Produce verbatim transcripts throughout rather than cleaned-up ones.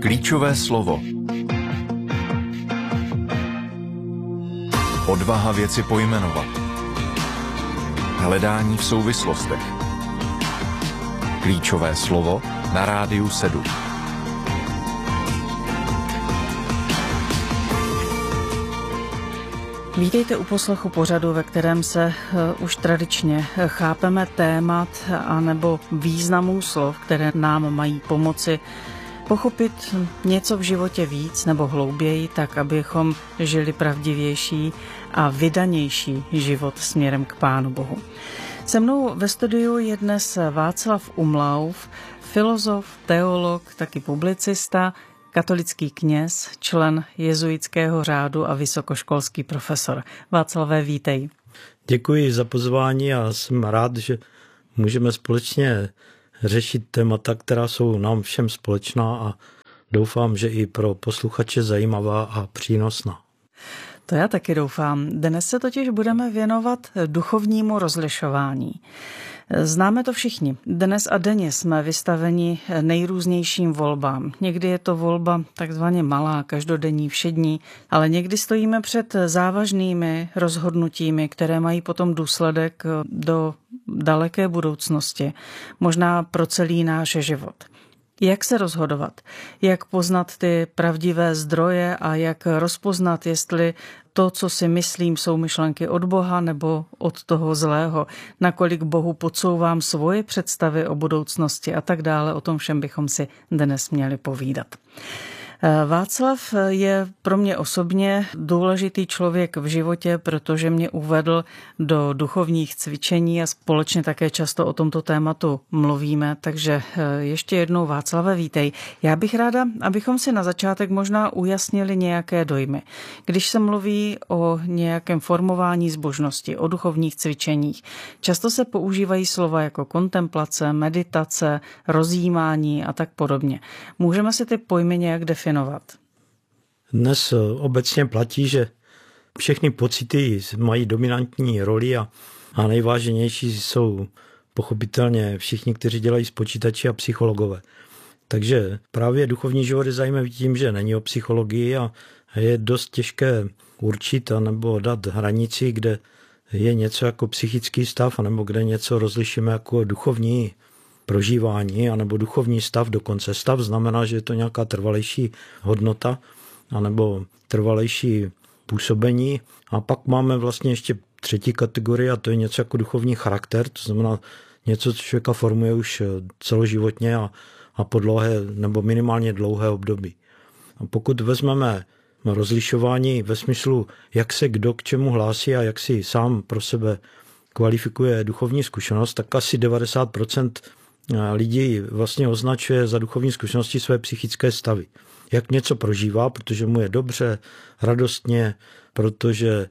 Klíčové slovo. Odvaha věci pojmenovat. Hledání v souvislostech. Klíčové slovo na Rádiu sedm. Vítejte u poslechu pořadu, ve kterém se uh, už tradičně chápeme témat anebo významů slov, které nám mají pomoci pochopit něco v životě víc nebo hlouběji, tak abychom žili pravdivější a vydanější život směrem k Pánu Bohu. Se mnou ve studiu je dnes Václav Umlauf, filozof, teolog, taky publicista, katolický kněz, člen jezuitského řádu a vysokoškolský profesor. Václavé, vítej. Děkuji za pozvání a jsem rád, že můžeme společně řešit témata, která jsou nám všem společná a doufám, že i pro posluchače zajímavá a přínosná. To já taky doufám. Dnes se totiž budeme věnovat duchovnímu rozlišování. Známe to všichni. Dnes a denně jsme vystaveni nejrůznějším volbám. Někdy je to volba takzvaně malá, každodenní, všední, ale někdy stojíme před závažnými rozhodnutími, které mají potom důsledek do daleké budoucnosti, možná pro celý náš život. Jak se rozhodovat? Jak poznat ty pravdivé zdroje a jak rozpoznat, jestli to, co si myslím, jsou myšlenky od Boha nebo od toho zlého, nakolik Bohu podsouvám svoje představy o budoucnosti a tak dále. O tom všem bychom si dnes měli povídat. Václav je pro mě osobně důležitý člověk v životě, protože mě uvedl do duchovních cvičení a společně také často o tomto tématu mluvíme, takže ještě jednou Václave, vítej. Já bych ráda, abychom si na začátek možná ujasnili nějaké dojmy. Když se mluví o nějakém formování zbožnosti, o duchovních cvičeních, často se používají slova jako kontemplace, meditace, rozjímání a tak podobně. Můžeme si ty pojmy nějak definovat? Dnes obecně platí, že všechny pocity mají dominantní roli a, a nejváženější jsou pochopitelně všichni, kteří dělají s počítači a psychologové. Takže právě duchovní život je zajímavý tím, že není o psychologii a je dost těžké určit nebo dát hranici, kde je něco jako psychický stav, anebo kde něco rozlišíme jako duchovní prožívání, anebo duchovní stav dokonce. Stav znamená, že je to nějaká trvalejší hodnota, anebo trvalejší působení. A pak máme vlastně ještě třetí kategorii a to je něco jako duchovní charakter, to znamená něco, co člověka formuje už celoživotně a, a po dlouhé, nebo minimálně dlouhé období. A pokud vezmeme rozlišování ve smyslu, jak se kdo k čemu hlásí a jak si sám pro sebe kvalifikuje duchovní zkušenost, tak asi devadesát procent lidí vlastně označuje za duchovní zkušenosti své psychické stavy. Jak něco prožívá, protože mu je dobře, radostně, protože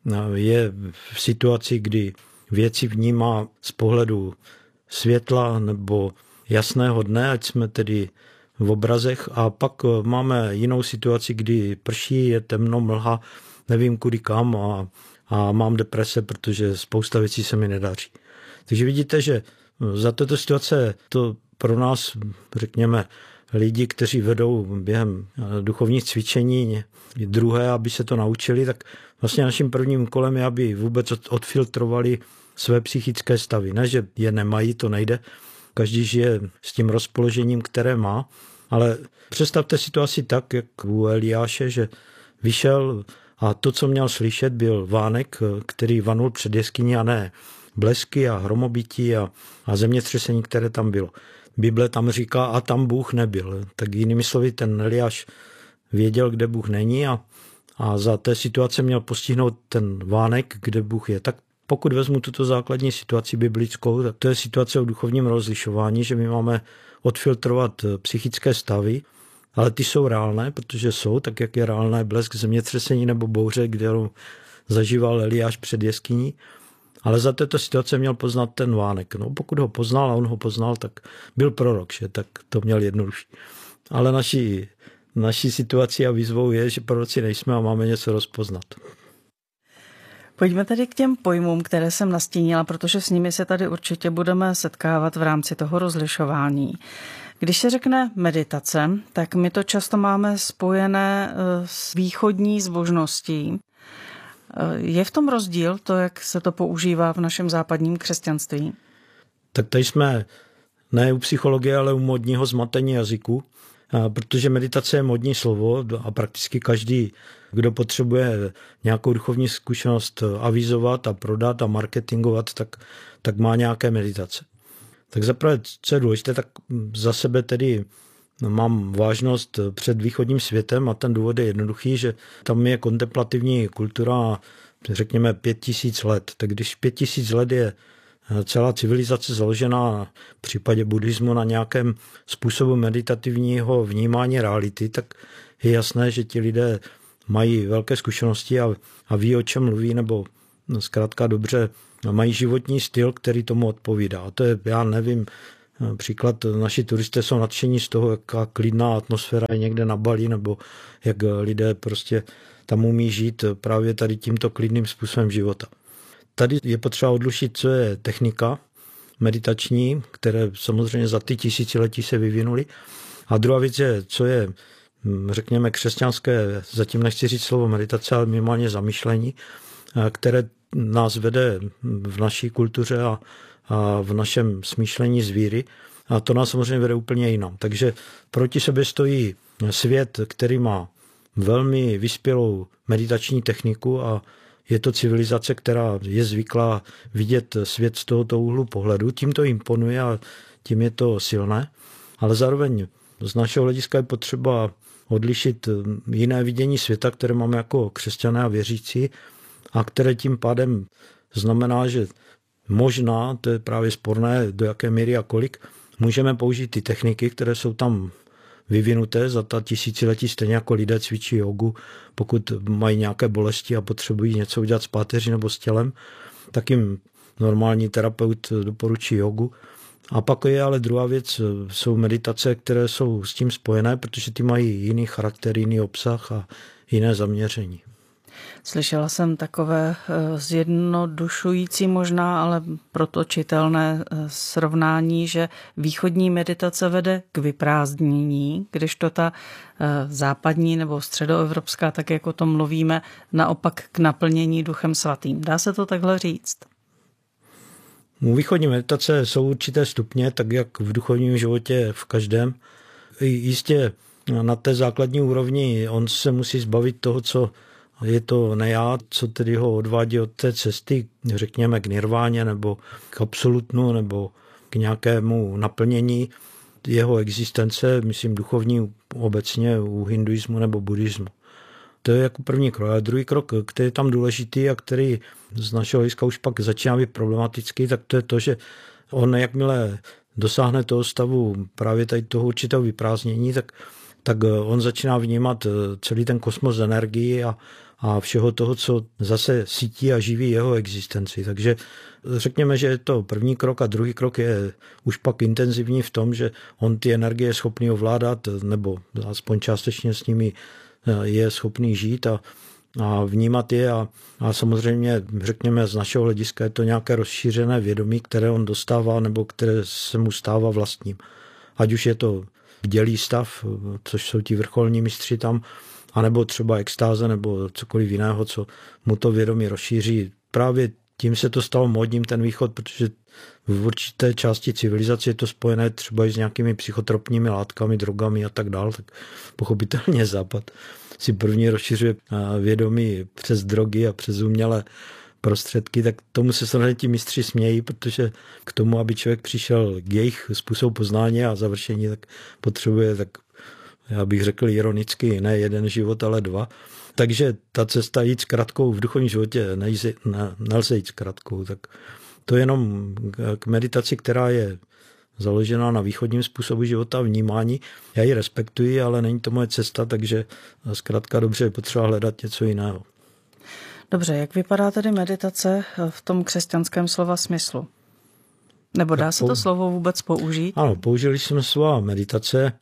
je v situaci, kdy věci vnímá z pohledu světla nebo jasného dne, ať jsme tedy v obrazech, a pak máme jinou situaci, kdy prší, je temno, mlha, nevím kudy kam a, a mám deprese, protože spousta věcí se mi nedaří. Takže vidíte, že za této situace to pro nás, řekněme, lidi, kteří vedou během duchovních cvičení druhé, aby se to naučili, tak vlastně naším prvním úkolem je, aby vůbec odfiltrovali své psychické stavy. Ne, že je nemají, to nejde. Každý žije s tím rozpoložením, které má, ale představte si to asi tak, jak u Eliáše, že vyšel a to, co měl slyšet, byl vánek, který vanul před jeskyní a ne blesky a hromobití a, a zemětřesení, které tam bylo. Bible tam říká, a tam Bůh nebyl. Tak jinými slovy, ten Eliáš věděl, kde Bůh není a, a za té situace měl postihnout ten vánek, kde Bůh je. Tak pokud vezmu tuto základní situaci biblickou, tak to je situace o duchovním rozlišování, že my máme odfiltrovat psychické stavy, ale ty jsou reálné, protože jsou, tak jak je reálné blesk, zemětřesení nebo bouře, kterou zažíval Eliáš před jeskyní. Ale za této situace měl poznat ten vánek. No, pokud ho poznal a on ho poznal, tak byl prorok, že? Tak to měl jednodušší. Ale naší, naší situací a výzvou je, že proroci nejsme a máme něco rozpoznat. Pojďme tedy k těm pojmům, které jsem nastínila, protože s nimi se tady určitě budeme setkávat v rámci toho rozlišování. Když se řekne meditace, tak my to často máme spojené s východní zbožností. Je v tom rozdíl to, jak se to používá v našem západním křesťanství? Tak tady jsme ne u psychologie, ale u modního zmatení jazyku, protože meditace je modní slovo a prakticky každý, kdo potřebuje nějakou duchovní zkušenost avizovat a prodat a marketingovat, tak, tak má nějaké meditace. Tak zaprvé, co je důležité, tak za sebe tedy mám vážnost před východním světem a ten důvod je jednoduchý, že tam je kontemplativní kultura, řekněme, pět tisíc let. Tak když pět tisíc let je celá civilizace založená v případě buddhismu na nějakém způsobu meditativního vnímání reality, tak je jasné, že ti lidé mají velké zkušenosti a, a ví, o čem mluví, nebo zkrátka dobře mají životní styl, který tomu odpovídá. A to je, já nevím, příklad, naši turisté jsou nadšení z toho, jaká klidná atmosféra je někde na Bali, nebo jak lidé prostě tam umí žít právě tady tímto klidným způsobem života. Tady je potřeba odlušit, co je technika meditační, které samozřejmě za ty tisíciletí se vyvinuly. A druhá věc je, co je, řekněme, křesťanské, zatím nechci říct slovo meditace, ale minimálně zamýšlení, které nás vede v naší kultuře a, a v našem smýšlení z víry. A to nás samozřejmě vede úplně jinam. Takže proti sobě stojí svět, který má velmi vyspělou meditační techniku a je to civilizace, která je zvyklá vidět svět z tohoto úhlu pohledu. Tím to imponuje a tím je to silné. Ale zároveň z našeho hlediska je potřeba odlišit jiné vidění světa, které máme jako křesťané a věřící a které tím pádem znamená, že možná, to je právě sporné, do jaké míry a kolik, můžeme použít ty techniky, které jsou tam vyvinuté za ta tisíciletí, stejně jako lidé cvičí jogu, pokud mají nějaké bolesti a potřebují něco udělat s páteří nebo s tělem, tak jim normální terapeut doporučí jogu. A pak je ale druhá věc, jsou meditace, které jsou s tím spojené, protože ty mají jiný charakter, jiný obsah a jiné zaměření. Slyšela jsem takové zjednodušující možná, ale protočitelné srovnání, že východní meditace vede k vyprázdnění, kdežto ta západní nebo středoevropská, tak jak o tom mluvíme, naopak k naplnění Duchem svatým. Dá se to takhle říct? U východní meditace jsou určité stupně, tak jak v duchovním životě v každém. Jistě na té základní úrovni on se musí zbavit toho, co je to nejá, co tedy ho odvádí od té cesty, řekněme, k nirváně nebo k absolutnu nebo k nějakému naplnění jeho existence, myslím duchovní obecně u hinduismu nebo buddhismu. To je jako první krok. A druhý krok, který je tam důležitý a který z našeho hlediska už pak začíná být problematický, tak to je to, že on jakmile dosáhne toho stavu právě tady toho určitého vyprázdnění, tak, tak on začíná vnímat celý ten kosmos energii a, a všeho toho, co zase sítí a živí jeho existenci. Takže řekněme, že je to první krok a druhý krok je už pak intenzivní v tom, že on ty energie je schopný ovládat nebo aspoň částečně s nimi je schopný žít a, a vnímat je a, a samozřejmě, řekněme, z našeho hlediska je to nějaké rozšířené vědomí, které on dostává nebo které se mu stává vlastním. Ať už je to bdělý stav, což jsou ti vrcholní mistři tam, anebo třeba extáze nebo cokoliv jiného, co mu to vědomí rozšíří. Právě tím se to stalo módním ten východ, protože v určité části civilizace je to spojené třeba i s nějakými psychotropními látkami, drogami a tak dále. Tak pochopitelně Západ si první rozšiřuje vědomí přes drogy a přes umělé prostředky, tak tomu se samozřejmě ti mistři smějí, protože k tomu, aby člověk přišel k jejich způsobu poznání a završení, tak potřebuje, tak já bych řekl ironicky, ne jeden život, ale dva. Takže ta cesta jít s kratkou v duchovním životě nejde, ne, nelze jít s kratkou. Tak to je jenom k meditaci, která je založená na východním způsobu života, vnímání. Já ji respektuji, ale není to moje cesta, takže zkrátka dobře je potřeba hledat něco jiného. Dobře, jak vypadá tedy meditace v tom křesťanském slova smyslu? Nebo dá se to slovo vůbec použít? Ano, použili jsme slova meditace.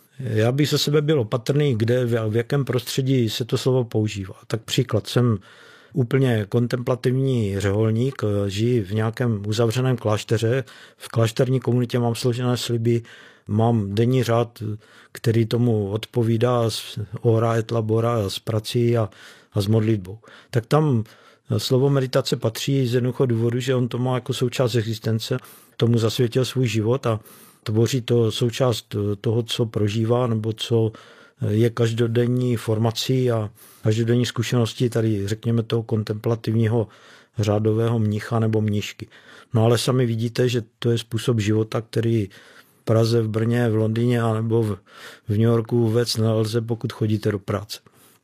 Já bych za sebe byl opatrný, kde, v jakém prostředí se to slovo používá. Tak příklad, jsem úplně kontemplativní řeholník, žiji v nějakém uzavřeném klášteře, v klášterní komunitě mám složené sliby, mám denní řád, který tomu odpovídá s ora et labora, s prací a, a s modlitbou. Tak tam slovo meditace patří z jednoduchého důvodu, že on to má jako součást existence, tomu zasvětil svůj život a tvoří to součást toho, co prožívá nebo co je každodenní formací a každodenní zkušenosti tady, řekněme, toho kontemplativního řádového mnicha nebo mnišky. No ale sami vidíte, že to je způsob života, který v Praze, v Brně, v Londýně nebo v, v New Yorku vůbec nelze, pokud chodíte do práce.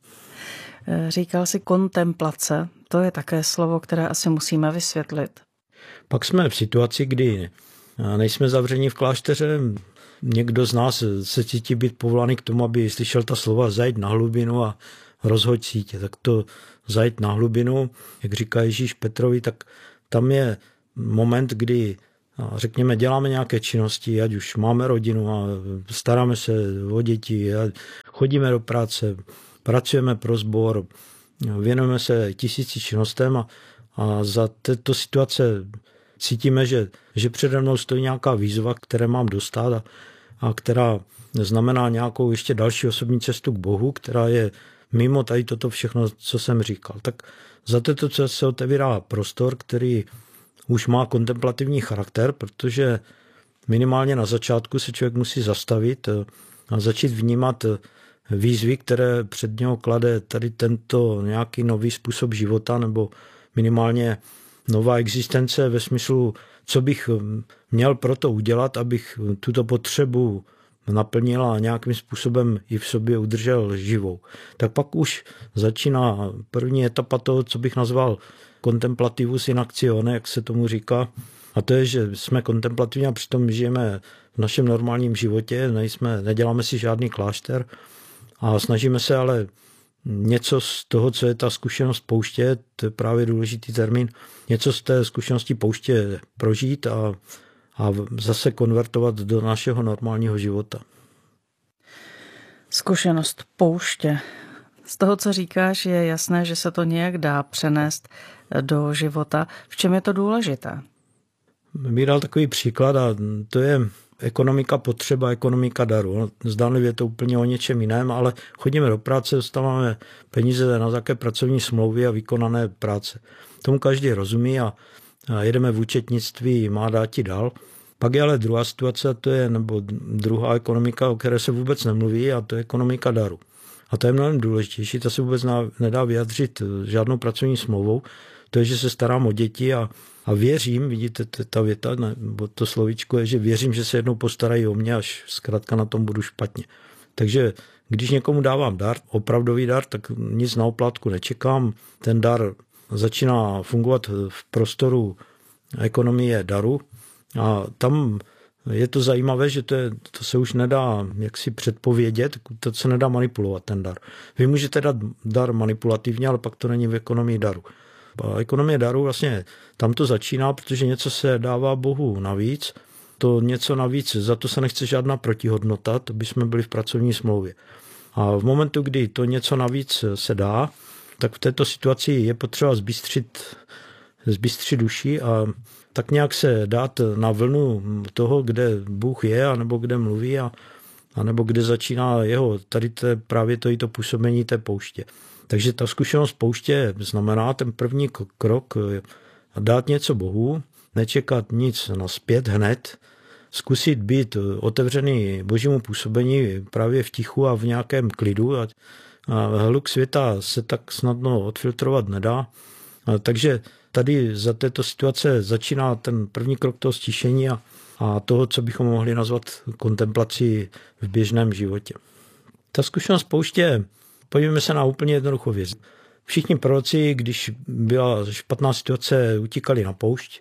Říkal si kontemplace, to je také slovo, které asi musíme vysvětlit. Pak jsme v situaci, kdy nejsme zavřeni v klášteře, někdo z nás se cítí být povolaný k tomu, aby slyšel ta slova zajít na hlubinu a rozhoď sítě. Tak to zajít na hlubinu, jak říká Ježíš Petrovi, tak tam je moment, kdy řekněme, děláme nějaké činnosti, ať už máme rodinu a staráme se o děti, chodíme do práce, pracujeme pro sbor, věnujeme se tisíci činnostem a, a za této situace cítíme, že, že přede mnou stojí nějaká výzva, které mám dostat a, a která znamená nějakou ještě další osobní cestu k Bohu, která je mimo tady toto všechno, co jsem říkal. Tak za této cestu se otevírá prostor, který už má kontemplativní charakter, protože minimálně na začátku se člověk musí zastavit a začít vnímat výzvy, které před něho klade tady tento nějaký nový způsob života nebo minimálně nová existence ve smyslu, co bych měl pro to udělat, abych tuto potřebu naplnil a nějakým způsobem i v sobě udržel živou. Tak pak už začíná první etapa toho, co bych nazval contemplativus in actione, jak se tomu říká. A to je, že jsme kontemplativní a přitom žijeme v našem normálním životě, nejsme, neděláme si žádný klášter a snažíme se ale něco z toho, co je ta zkušenost pouště, to je právě důležitý termín, něco z té zkušenosti pouště prožít a, a zase konvertovat do našeho normálního života. Zkušenost pouště. Z toho, co říkáš, je jasné, že se to nějak dá přenést do života. V čem je to důležité? Bych dal takový příklad a to je ekonomika potřeba, ekonomika daru. Zdánlivě je to úplně o něčem jiném, ale chodíme do práce, dostáváme peníze na také pracovní smlouvy a vykonané práce. Tomu každý rozumí a jedeme v účetnictví, má dát ti dál. Pak je ale druhá situace, to je, nebo druhá ekonomika, o které se vůbec nemluví, a to je ekonomika daru. A to je mnohem důležitější, ta se vůbec nedá vyjadřit žádnou pracovní smlouvou. To je, že se starám o děti a, a věřím, vidíte, ta věta, nebo to slovíčko je, že věřím, že se jednou postarají o mě, až zkrátka na tom budu špatně. Takže když někomu dávám dar, opravdový dar, tak nic na oplátku nečekám. Ten dar začíná fungovat v prostoru ekonomie daru a tam je to zajímavé, že to, je, to se už nedá jaksi předpovědět, to se nedá manipulovat ten dar. Vy můžete dát dar manipulativně, ale pak to není v ekonomii daru. A ekonomie daru vlastně tam to začíná, protože něco se dává Bohu navíc, to něco navíc, za to se nechce žádná protihodnota, to by jsme byli v pracovní smlouvě. A v momentu, kdy to něco navíc se dá, tak v této situaci je potřeba zbystřit, zbystřit duši a tak nějak se dát na vlnu toho, kde Bůh je, anebo kde mluví, a, anebo kde začíná jeho, tady to je právě to i to působení té pouště. Takže ta zkušenost pouště znamená ten první krok dát něco Bohu, nečekat nic naspět hned, zkusit být otevřený Božímu působení právě v tichu a v nějakém klidu. A hluk světa se tak snadno odfiltrovat nedá. A takže tady za této situace začíná ten první krok toho stišení a, a toho, co bychom mohli nazvat kontemplací v běžném životě. Ta zkušenost pouště, podívejme se na úplně jednoduchou věc. Všichni proroci, když byla špatná situace, utíkali na poušť.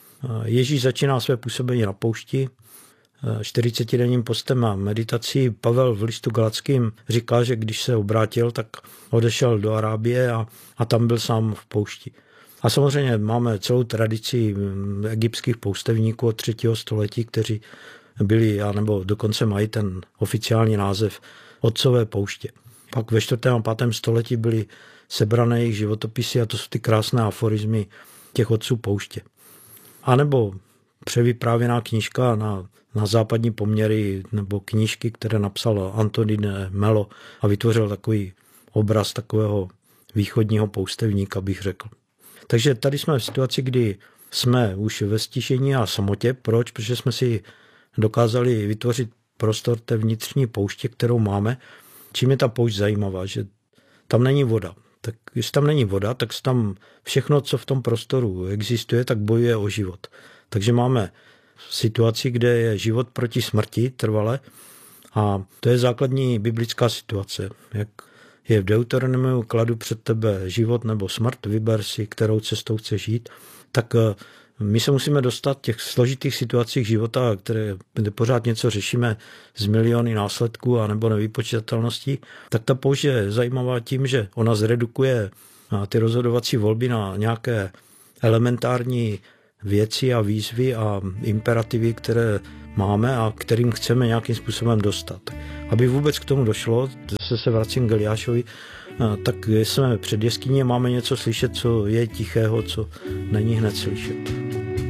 Ježíš začíná své působení na poušti čtyřicetidenním postem a meditací. Pavel v listu Galackým říká, že když se obrátil, tak odešel do Arábie a, a tam byl sám v poušti. A samozřejmě máme celou tradici egyptských poustevníků od třetího století, kteří byli, nebo dokonce mají ten oficiální název Otcové pouště. Pak ve čtvrtém a pátém století byly sebrané jejich životopisy a to jsou ty krásné aforizmy těch otců pouště. A nebo převyprávěná knížka na, na západní poměry nebo knížky, které napsal Antonín Melo a vytvořil takový obraz takového východního poustevníka, bych řekl. Takže tady jsme v situaci, kdy jsme už ve stišení a samotě. Proč? Protože jsme si dokázali vytvořit prostor té vnitřní pouště, kterou máme. Čím je ta poušť zajímavá? Že tam není voda. Tak když tam není voda, tak tam všechno, co v tom prostoru existuje, tak bojuje o život. Takže máme situaci, kde je život proti smrti trvale a to je základní biblická situace. Jak je v Deuteronomiu, kladu před tebe život nebo smrt, vyber si, kterou cestou chceš jít, tak my se musíme dostat v těch složitých situacích života, které, kde pořád něco řešíme z miliony následků a nebo nevypočítatelností, tak ta poušť je zajímavá tím, že ona zredukuje ty rozhodovací volby na nějaké elementární věci a výzvy a imperativy, které máme a kterým chceme nějakým způsobem dostat. Aby vůbec k tomu došlo, zase se vracím k Eliášovi, tak jsme před jeskyní a máme něco slyšet, co je tichého, co není hned slyšet.